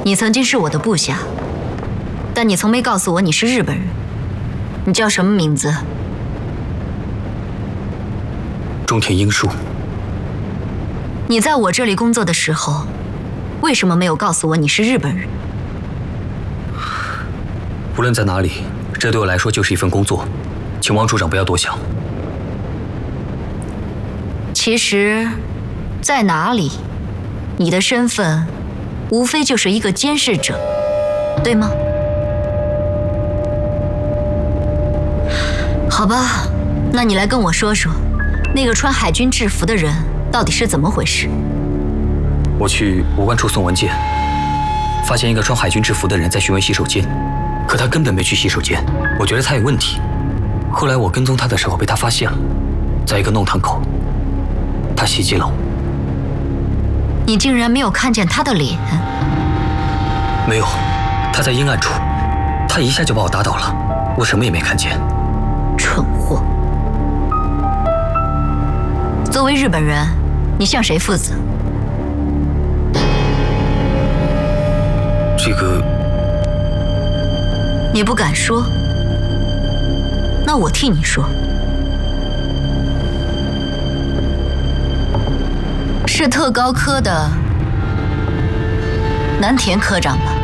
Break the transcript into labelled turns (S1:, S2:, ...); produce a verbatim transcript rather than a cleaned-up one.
S1: 你曾经是我的部下，但你从没告诉我你是日本人。你叫什么名字？
S2: 中田英树。
S1: 你在我这里工作的时候，为什么没有告诉我你是日本人？
S2: 无论在哪里，这对我来说就是一份工作，请王处长不要多想。
S1: 其实，在哪里，你的身份无非就是一个监视者，对吗？好吧，那你来跟我说说，那个穿海军制服的人到底是怎么回事？
S2: 我去武官处送文件，发现一个穿海军制服的人在询问洗手间，可他根本没去洗手间，我觉得他有问题。后来我跟踪他的时候被他发现了，在一个弄堂口，他袭击了我。
S1: 你竟然没有看见他的脸？
S2: 没有，他在阴暗处，他一下就把我打倒了，我什么也没看见。
S1: 蠢货！作为日本人，你向谁负责？
S2: 这个……
S1: 你不敢说，那我替你说。是特高科的南田科长吧？